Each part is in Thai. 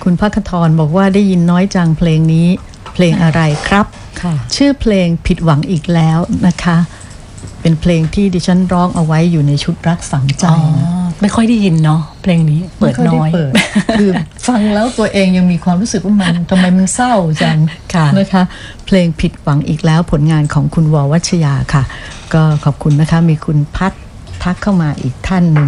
คุณภัคทรบอกว่าได้ยินน้อยจังเพลงนี้เพลงอะไรครับชื่อเพลงผิดหวังอีกแล้วนะคะเป็นเพลงที่ดิฉันร้องเอาไว้อยู่ในชุดรักฝังใจนะไม่ค่อยได้ยินเนาะเพลงนี้เปิดน้อยคือฟังแล้วตัวเองยังมีความรู้สึกว่ามันทำไมมันเศร้าจังนะคะเพลงผิดหวังอีกแล้วผลงานของคุณววัชยาค่ะก็ขอบคุณนะคะมีคุณพัฒทักเข้ามาอีกท่านหนึ่ง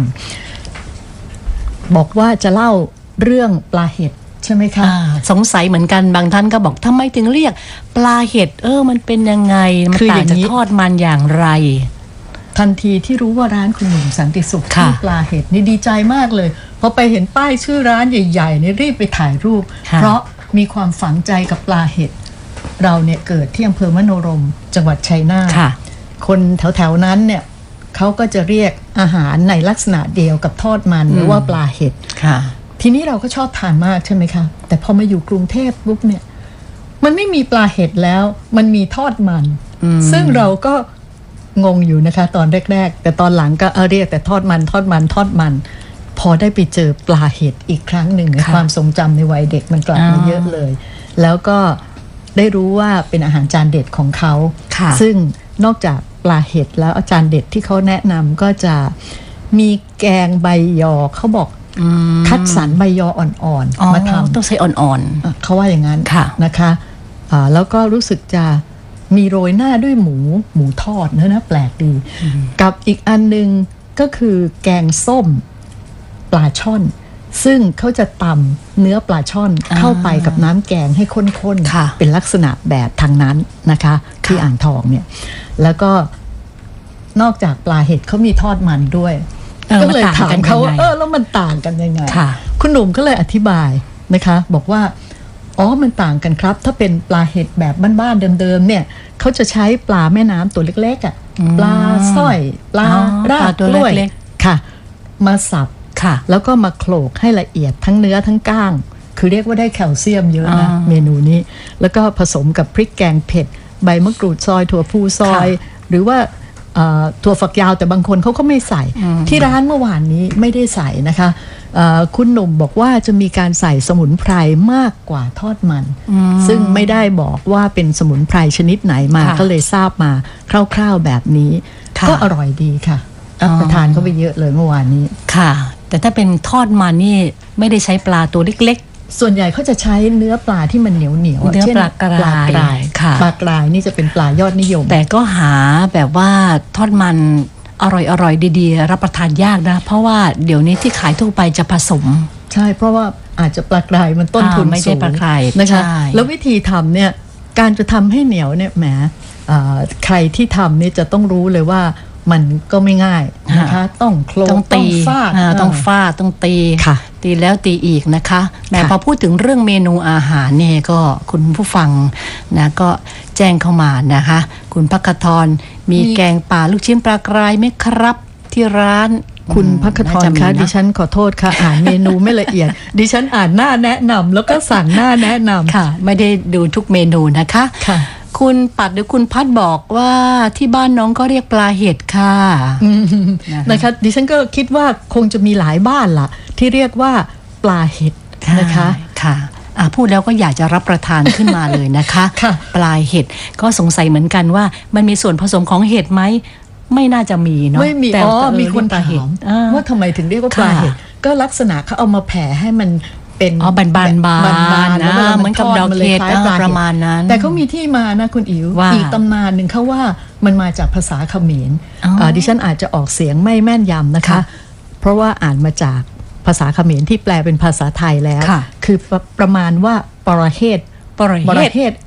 บอกว่าจะเล่าเรื่องปลาเห็ดใช่ไหมคะสงสัยเหมือนกันบางท่านก็บอกทำไมถึงเรียกปลาเห็ดมันเป็นยังไงมันต่างจากทอดมันอย่างไรทันทีที่รู้ว่าร้านคุณหนุ่มสันติสุขชื่อปลาเห็ดนี่ดีใจมากเลยพอไปเห็นป้ายชื่อร้านใหญ่ๆนี่รีบไปถ่ายรูปเพราะมีความฝังใจกับปลาเห็ดเราเนี่ยเกิดที่อำเภอมโนรมจังหวัดชัยนาทคนแถวๆนั้นเนี่ยเขาก็จะเรียกอาหารในลักษณะเดียวกับทอดมันหรือว่าปลาเห็ดทีนี้เราก็ชอบทานมากใช่ไหมคะแต่พอมาอยู่กรุงเทพปุ๊บเนี่ยมันไม่มีปลาเห็ดแล้วมันมีทอดมันซึ่งเราก็งงอยู่นะคะตอนแรกๆแต่ตอนหลังก็เรียกแต่ทอดมันพอได้ไปเจอปลาเห็ดอีกครั้งหนึ่งความทรงจำในวัยเด็กมันกลับมาเยอะเลยแล้วก็ได้รู้ว่าเป็นอาหารจานเด็ดของเขาซึ่งนอกจากปลาเห็ดแล้วอาจารย์เด็ดที่เขาแนะนำก็จะมีแกงใบยอเขาบอกคัดสรรใบยออ่อนๆมาทำต้องใช้อ่อนๆเขาว่าอย่างนั้นนะคะแล้วก็รู้สึกจะมีโรยหน้าด้วยหมูทอดนะแปลกดีกับอีกอันนึงก็คือแกงส้มปลาช่อนซึ่งเขาจะตำเนื้อปลาช่อนเข้าไปกับน้ำแกงให้ข้นๆเป็นลักษณะแบบทางนั้นนะคะที่อ่างทองเนี่ยแล้วก็นอกจากปลาเห็ดเขามีทอดมันด้วยก็เลยถามเขาแล้วมันต่างกันยังไงคุณหนุ่มก็เลยอธิบายนะคะบอกว่ามันต่างกันครับถ้าเป็นปลาเห็ดแบบบ้านๆเดิมๆเนี่ยเขาจะใช้ปลาแม่น้ำตัวเล็กๆปลาสร้อยปลารากกล้วยค่ะมาสับแล้วก็มาโขลกให้ละเอียดทั้งเนื้อทั้งก้างคือเรียกว่าได้แคลเซียมเยอะนะเมนูนี้แล้วก็ผสมกับพริกแกงเผ็ดใบมะกรูดซอยถั่วพูซอยหรือว่าถั่วฝักยาวแต่บางคนเขาก็ไม่ใส่ที่ร้านเมื่อวานนี้ไม่ได้ใส่นะคะคุณหนุ่มบอกว่าจะมีการใส่สมุนไพรมากกว่าทอดมันซึ่งไม่ได้บอกว่าเป็นสมุนไพรชนิดไหนมาก็เลยทราบมาคร่าวๆแบบนี้ก็อร่อยดีค่ะประทานเข้าไปเยอะเลยเมื่อวานนี้ค่ะแต่ถ้าเป็นทอดมันนี่ไม่ได้ใช้ปลาตัวเล็กๆส่วนใหญ่เขาจะใช้เนื้อปลาที่มันเหนียวเช่นปลากรายค่ะปลากรายนี่จะเป็นปลายอดนิยมแต่ก็หาแบบว่าทอดมันอร่อยดีๆรับประทานยากนะเพราะว่าเดี๋ยวนี้ที่ขายทั่วไปจะผสมใช่เพราะว่าอาจจะปลากรายมันต้นทุนไม่ใช่ปลากรายนะคะแล้ววิธีทำเนี่ยการจะทำให้เหนียวเนี่ยแหมใครที่ทำนี่จะต้องรู้เลยว่ามันก็ไม่ง่ายนะคะต้องโคลต้องตีต้องฟาดต้องตีตีแล้วตีอีกนะคะแม้พอพูดถึงเรื่องเมนูอาหารเนี่ยก็คุณผู้ฟังนะก็แจ้งเข้ามานะคะคุณภัคทรมีแกงป่าลูกชิ้นปลากรายไหมครับที่ร้านคุณภัคทรคะดิฉันขอโทษค่ะอ่านเมนูไม่ละเอียดดิฉันอ่านหน้าแนะนำแล้วก็สั่งหน้าแนะนำค่ะไม่ได้ดูทุกเมนูนะคะคุณปัดหรือคุณพัดบอกว่าที่บ้านน้องก็เรียกปลาเห็ดค่ะนะคะดิฉันก็คิดว่าคงจะมีหลายบ้านล่ะที่เรียกว่าปลาเห็ดนะคะค่ะพูดแล้วก็อยากจะรับประทานขึ้นมาเลยนะคะปลาเห็ดก็สงสัยเหมือนกันว่ามันมีส่วนผสมของเห็ดไหมไม่น่าจะมีเนาะไม่มีมีคนถามว่าทำไมถึงเรียกว่าปลาเห็ดก็ลักษณะเขาเอามาแผ่ให้มันเป็นบานๆนะเหมือนกับดอกเห็ดประมาณนั้นแต่เขามีที่มานะคุณอิ๋วอีกตำนานหนึ่งเขาว่ามันมาจากภาษาเขมรดิฉันอาจจะออกเสียงไม่แม่นยำนะคะเพราะว่าอ่านมาจากภาษาเขมรที่แปลเป็นภาษาไทยแล้วคือประมาณว่าปรเฮศหรือปรเฮศ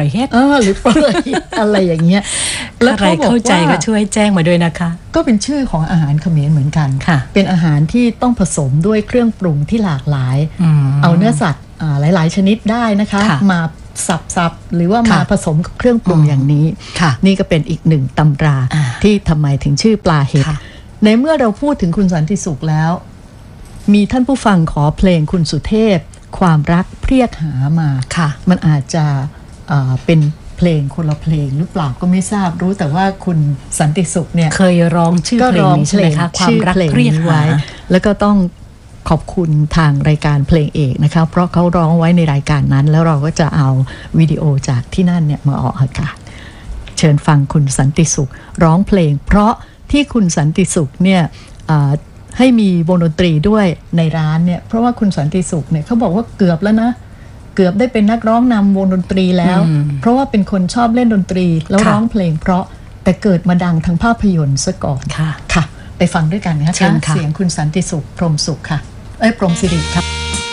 อะไรอย่างเงี้ยแล้วใครเข้าใจก็ช่วยแจ้งมาด้วยนะคะก็เป็นชื่อของอาหารเขมรเหมือนกันเป็นอาหารที่ต้องผสมด้วยเครื่องปรุงที่หลากหลายเอาเนื้อสัตว์หลายๆชนิดได้นะคะมาสับหรือว่ามาผสมกับเครื่องปรุงอย่างนี้นี่ก็เป็นอีกหนึ่งตำราที่ทำไมถึงชื่อปลาเห็ดในเมื่อเราพูดถึงคุณสันติสุขแล้วมีท่านผู้ฟังขอเพลงคุณสุเทพความรักเพียกหามามันอาจจะเป็นเพลงคนละเพลงหรือเปล่าก็ไม่ทราบรู้แต่ว่าคุณสันติสุขเนี่ยเคยร้องชื่อเพลงนี้ใช่ไหมคะความรักเพียกหาแล้วก็ต้องขอบคุณทางรายการเพลงเอกนะคะเพราะเขาร้องไว้ในรายการนั้นแล้วเราก็จะเอาวิดีโอจากที่นั่นเนี่ยมาออกอากาศเชิญฟังคุณสันติสุขร้องเพลงเพราะที่คุณสันติสุขเนี่ยให้มีวงดนตรีด้วยในร้านเนี่ยเพราะว่าคุณสันติสุขเนี่ยเขาบอกว่าเกือบแล้วนะเกือบได้เป็นนักร้องนำวงดนตรีแล้วเพราะว่าเป็นคนชอบเล่นดนตรีแล้วร้องเพลงเพราะแต่เกิดมาดังทางภาพยนตร์ซะก่อนค่ะไปฟังด้วยกันนะคะเสียงคุณสันติสุขพรหมสุขค่ะพรหมสิริครับ